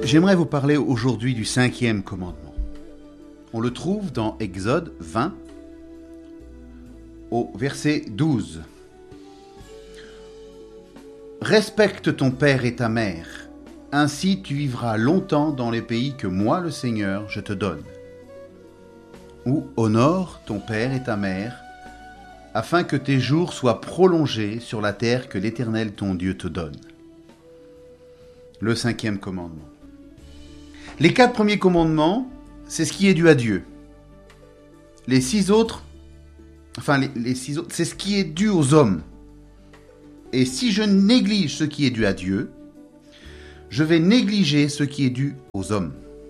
J'aimerais vous parler aujourd'hui du 5e commandement. On le trouve dans Exode 20, au verset 12. Respecte ton père et ta mère, ainsi tu vivras longtemps dans les pays que moi, le Seigneur, je te donne. Ou honore ton père et ta mère, afin que tes jours soient prolongés sur la terre que l'Éternel ton Dieu te donne. Le 5e commandement. Les 4 premiers commandements, c'est ce qui est dû à Dieu. Les 6 autres, c'est ce qui est dû aux hommes. Et si je néglige ce qui est dû à Dieu, je vais négliger ce qui est dû aux hommes.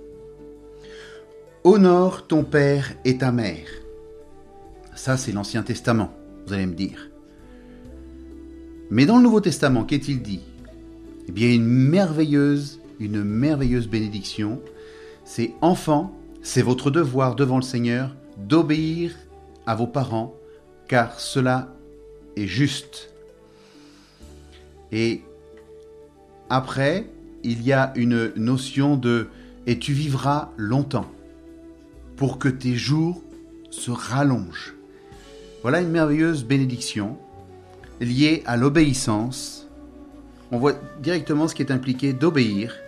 Honore ton père et ta mère. Ça, c'est l'Ancien Testament, vous allez me dire. Mais dans le Nouveau Testament, qu'est-il dit ? Eh bien, une merveilleuse bénédiction. C'est enfants, c'est votre devoir devant le Seigneur d'obéir à vos parents, car cela est juste. Et après, il y a une notion de « et tu vivras longtemps » pour que tes jours se rallongent. Voilà une merveilleuse bénédiction liée à l'obéissance. On voit directement ce qui est impliqué d'obéir.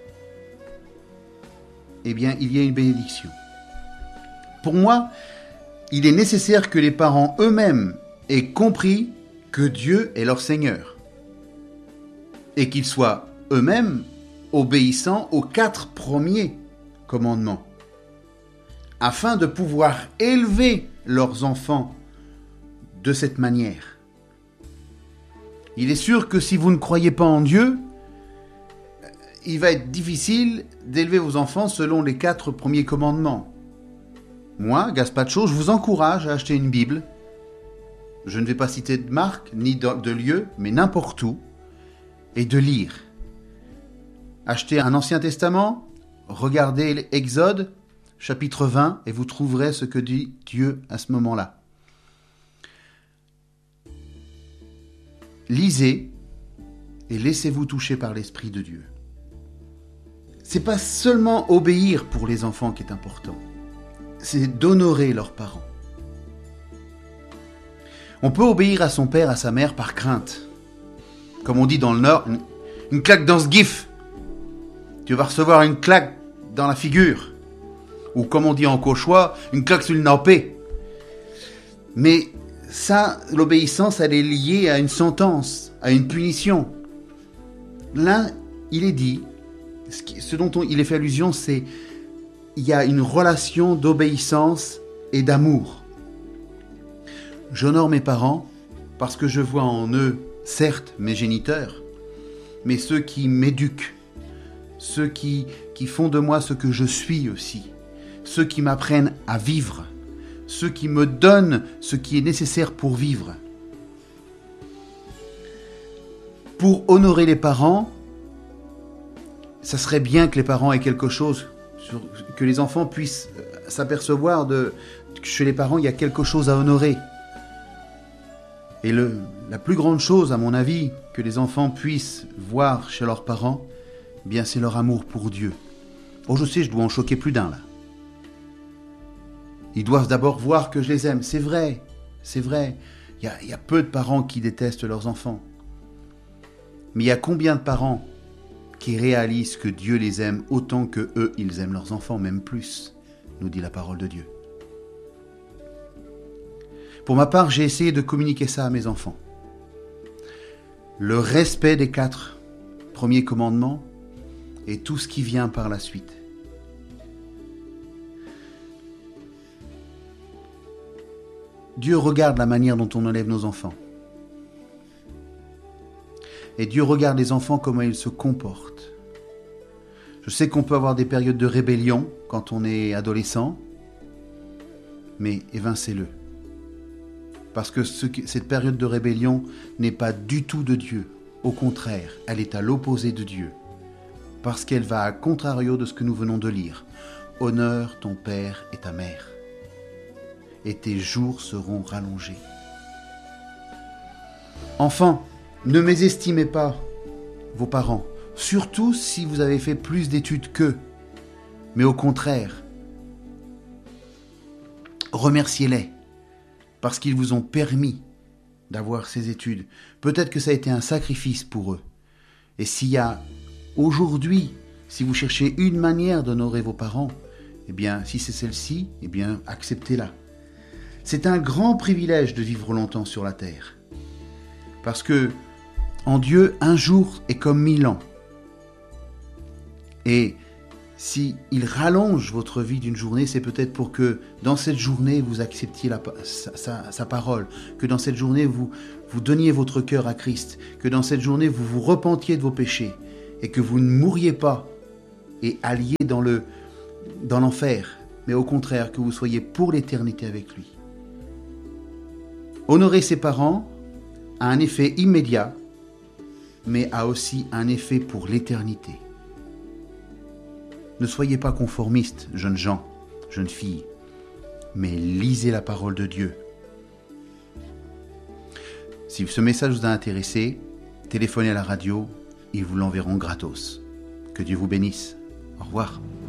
Eh bien, il y a une bénédiction. Pour moi, il est nécessaire que les parents eux-mêmes aient compris que Dieu est leur Seigneur et qu'ils soient eux-mêmes obéissants aux 4 premiers commandements afin de pouvoir élever leurs enfants de cette manière. Il est sûr que si vous ne croyez pas en Dieu, il va être difficile d'élever vos enfants selon les 4 premiers commandements. Moi, Gaspacho, je vous encourage à acheter une Bible. Je ne vais pas citer de marque ni de lieu, mais n'importe où, et de lire. Achetez un Ancien Testament, regardez Exode, chapitre 20, et vous trouverez ce que dit Dieu à ce moment-là. Lisez et laissez-vous toucher par l'Esprit de Dieu. C'est pas seulement obéir pour les enfants qui est important, c'est d'honorer leurs parents. On peut obéir à son père, à sa mère par crainte. Comme on dit dans le Nord, une claque dans ce gif. Tu vas recevoir une claque dans la figure. Ou comme on dit en cauchois, une claque sur le nappé. Mais ça, l'obéissance, elle est liée à une sentence, à une punition. Là, il est dit, ce dont il est fait allusion, c'est il y a une relation d'obéissance et d'amour. J'honore mes parents parce que je vois en eux, certes, mes géniteurs, mais ceux qui m'éduquent, ceux qui font de moi ce que je suis aussi, ceux qui m'apprennent à vivre, ceux qui me donnent ce qui est nécessaire pour vivre. Pour honorer les parents, ça serait bien que les parents aient quelque chose, que les enfants puissent s'apercevoir que chez les parents, il y a quelque chose à honorer. Et la plus grande chose, à mon avis, que les enfants puissent voir chez leurs parents, eh bien, c'est leur amour pour Dieu. Oh, je sais, je dois en choquer plus d'un, là. Ils doivent d'abord voir que je les aime. C'est vrai. Il y a peu de parents qui détestent leurs enfants. Mais il y a combien de parents qui réalisent que Dieu les aime autant que eux, ils aiment leurs enfants, même plus, nous dit la parole de Dieu. Pour ma part, j'ai essayé de communiquer ça à mes enfants. Le respect des 4 premiers commandements et tout ce qui vient par la suite. Dieu regarde la manière dont on élève nos enfants. Et Dieu regarde les enfants, comment ils se comportent. Je sais qu'on peut avoir des périodes de rébellion quand on est adolescent, mais évincez-le. Parce que cette période de rébellion n'est pas du tout de Dieu. Au contraire, elle est à l'opposé de Dieu. Parce qu'elle va à contrario de ce que nous venons de lire. Honore ton père et ta mère, et tes jours seront rallongés. Enfants, ne mésestimez pas vos parents. surtout si vous avez fait plus d'études qu'eux. Mais au contraire, remerciez-les parce qu'ils vous ont permis d'avoir ces études. Peut-être que ça a été un sacrifice pour eux. Et s'il y a aujourd'hui, si vous cherchez une manière d'honorer vos parents, eh bien, si c'est celle-ci, eh bien, acceptez-la. C'est un grand privilège de vivre longtemps sur la terre. Parce que, en Dieu, un jour est comme 1000 ans. Et si il rallonge votre vie d'une journée, c'est peut-être pour que dans cette journée, vous acceptiez sa parole, que dans cette journée, vous donniez votre cœur à Christ, que dans cette journée, vous vous repentiez de vos péchés et que vous ne mouriez pas et alliez dans l'enfer, mais au contraire, que vous soyez pour l'éternité avec lui. Honorer ses parents a un effet immédiat, mais a aussi un effet pour l'éternité. Ne soyez pas conformistes, jeunes gens, jeunes filles, mais lisez la parole de Dieu. Si ce message vous a intéressé, téléphonez à la radio, ils vous l'enverront gratos. Que Dieu vous bénisse. Au revoir.